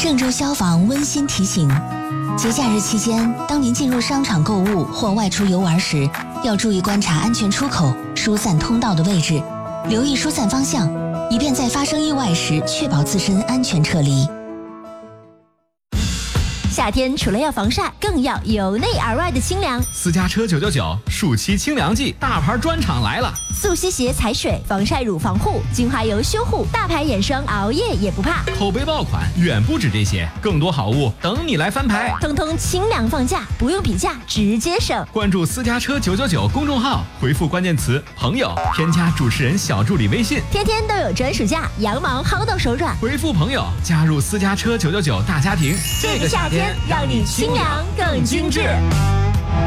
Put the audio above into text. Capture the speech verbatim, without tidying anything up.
郑州消防温馨提醒：节假日期间，当您进入商场购物或外出游玩时，要注意观察安全出口、疏散通道的位置，留意疏散方向，以便在发生意外时确保自身安全撤离。 夏天除了要防晒，更要由内而外的清凉。 私家车九九九暑期清凉季大牌专场来了， 速吸鞋踩水，防晒乳防护，精华油修护，大牌眼霜熬夜也不怕。 口碑爆款远不止这些，更多好物等你来翻牌， 通通清凉放价，不用比价直接省。 关注私家车九九九公众号，回复关键词朋友，添加主持人小助理微信， 天天都有专属价，羊毛薅到手软。 回复朋友加入私家车九九九大家庭， 这个夏天让你清凉更精致。